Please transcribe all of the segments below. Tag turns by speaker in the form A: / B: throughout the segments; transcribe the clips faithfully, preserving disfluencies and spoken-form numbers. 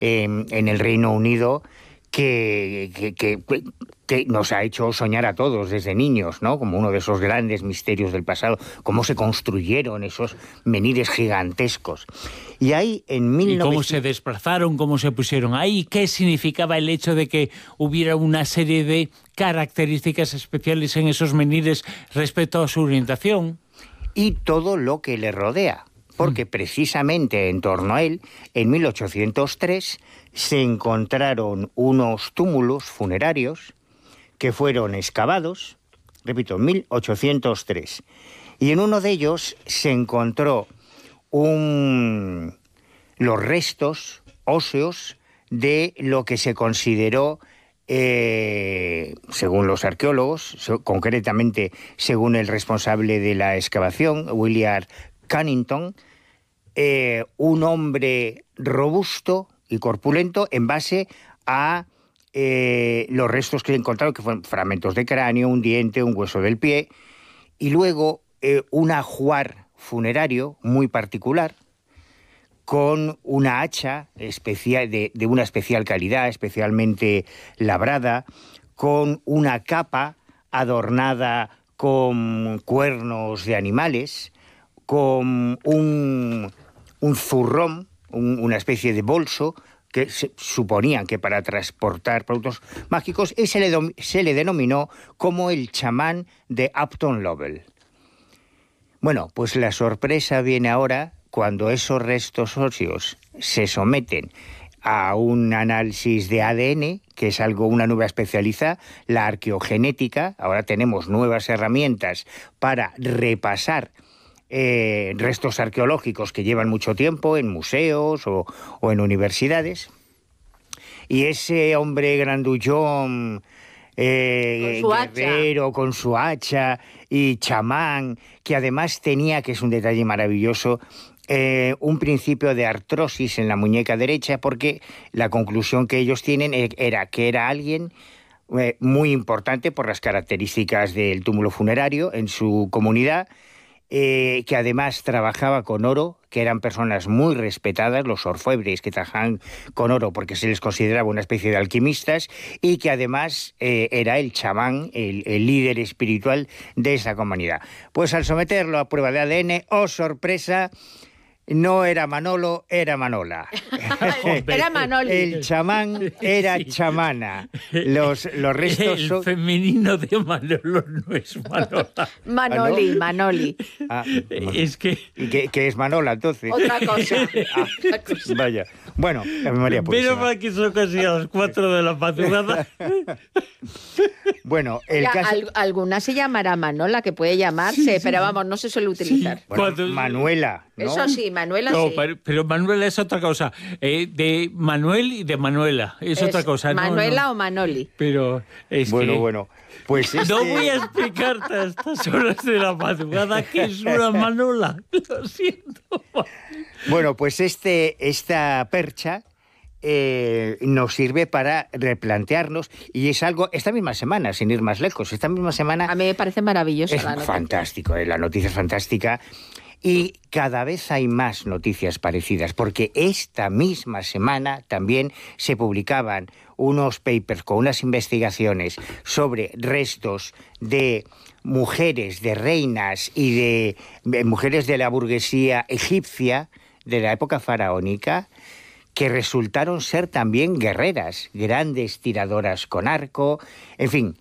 A: eh, en el Reino Unido que, que, que, que nos ha hecho soñar a todos desde niños, ¿no? Como uno de esos grandes misterios del pasado, cómo se construyeron esos menires gigantescos. Y ahí en mil novecientos...
B: ¿Y cómo se desplazaron, cómo se pusieron ahí? ¿Qué significaba el hecho de que hubiera una serie de características especiales en esos menires respecto a su orientación?
A: Y todo lo que le rodea. Porque precisamente en torno a él, en mil ochocientos tres, se encontraron unos túmulos funerarios que fueron excavados, repito, en mil ochocientos tres. Y en uno de ellos se encontró un, los restos óseos de lo que se consideró, eh, según los arqueólogos, so, concretamente según el responsable de la excavación, William Cunnington, eh, un hombre robusto y corpulento en base a eh, los restos que encontraron, que fueron fragmentos de cráneo, un diente, un hueso del pie, y luego eh, un ajuar funerario muy particular, con una hacha especial de, de una especial calidad, especialmente labrada, con una capa adornada con cuernos de animales, con un, un zurrón, un, una especie de bolso que se suponían que para transportar productos mágicos, y se le, dom, se le denominó como el chamán de Upton Lovell. Bueno, pues la sorpresa viene ahora cuando esos restos óseos se someten a un análisis de A D N, que es algo, una nueva especialidad, la arqueogenética. Ahora tenemos nuevas herramientas para repasar eh, restos arqueológicos que llevan mucho tiempo en museos o, o en universidades. Y ese hombre grandullón, eh,
C: con
A: guerrero,
C: hacha.
A: con su hacha y chamán, que además tenía, que es un detalle maravilloso, Eh, un principio de artrosis en la muñeca derecha, porque la conclusión que ellos tienen era que era alguien eh, muy importante por las características del túmulo funerario en su comunidad, eh, que además trabajaba con oro, que eran personas muy respetadas, los orfebres que trabajaban con oro porque se les consideraba una especie de alquimistas, y que además eh, era el chamán, el, el líder espiritual de esa comunidad. Pues al someterlo a prueba de A D N, ¡oh sorpresa!, no era Manolo, era Manola.
C: Era Manoli.
A: El chamán era
B: Sí.
A: chamana. Los, los restos
B: El
A: son...
B: femenino de Manolo no es Manola.
C: Manoli,
A: ¿Ah, no?
C: Manoli.
A: Ah,
B: Es que...
A: ¿Y qué, qué es Manola, entonces?
C: Otra cosa.
A: Ah,
C: Otra cosa.
A: vaya. Bueno, la memoria
B: Pero
A: purísima.
B: para que son casi a las cuatro de la madrugada.
A: Bueno, el
C: Ya,
A: caso...
C: al- alguna se llamará Manola, que puede llamarse, pero vamos, no se suele utilizar.
A: Bueno,
B: Cuando-
A: Manuela, ¿no?
C: Eso sí, Manuela
B: No,
C: sí.
B: pero, pero Manuela es otra cosa. Eh, de Manuel y de Manuela es,
C: Es
B: otra cosa. No,
C: Manuela
B: no.
C: o Manoli.
B: Pero es
A: Bueno,
B: que...
A: bueno. Pues este...
B: No voy a explicarte a estas horas de la madrugada qué es una Manola. Lo siento.
A: Bueno, pues este, esta percha eh, nos sirve para replantearnos, y es algo, esta misma semana, sin ir más lejos, esta misma semana...
C: A mí me parece maravillosa
A: Es
C: la noticia.
A: fantástico, eh, la noticia es fantástica, y cada vez hay más noticias parecidas, porque esta misma semana también se publicaban unos papers con unas investigaciones sobre restos de mujeres, de reinas y de, de mujeres de la burguesía egipcia de la época faraónica, que resultaron ser también guerreras, grandes tiradoras con arco, en fin.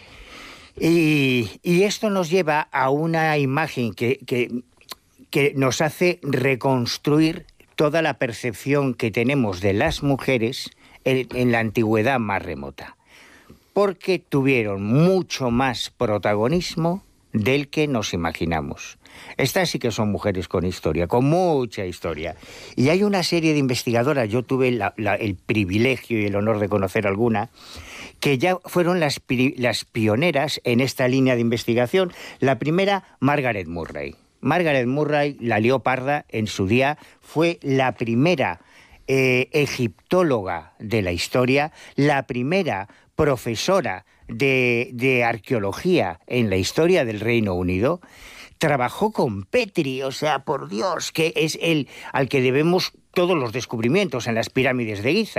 A: Y, y esto nos lleva a una imagen que, que, que nos hace reconstruir toda la percepción que tenemos de las mujeres en, en la antigüedad más remota, porque tuvieron mucho más protagonismo del que nos imaginamos. Estas sí que son mujeres con historia, con mucha historia. Y hay una serie de investigadoras, yo tuve la, la, el privilegio y el honor de conocer alguna, que ya fueron las, las pioneras en esta línea de investigación. La primera, Margaret Murray. Margaret Murray, la lió parda en su día, fue la primera eh, egiptóloga de la historia, la primera profesora de, de arqueología en la historia del Reino Unido. Trabajó con Petrie, o sea, por Dios, que es el al que debemos todos los descubrimientos en las pirámides de Giza.